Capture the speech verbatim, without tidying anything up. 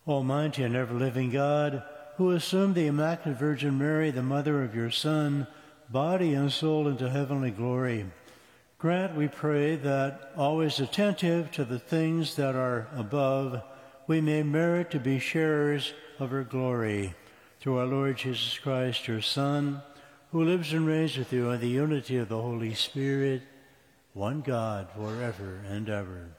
Almighty and ever-living God, who assumed the Immaculate Virgin Mary, the mother of your Son, body and soul into heavenly glory, grant, we pray, that, always attentive to the things that are above, we may merit to be sharers of her glory. Through our Lord Jesus Christ, your Son, who lives and reigns with you in the unity of the Holy Spirit, one God, forever and ever.